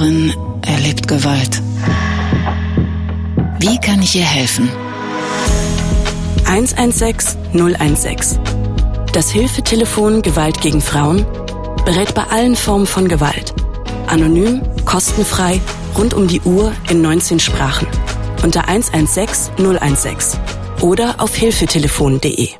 Partnerin erlebt Gewalt. Wie kann ich ihr helfen? 116 016. Das Hilfetelefon Gewalt gegen Frauen berät bei allen Formen von Gewalt. Anonym, kostenfrei, rund um die Uhr in 19 Sprachen. Unter 116 016 oder auf hilfetelefon.de.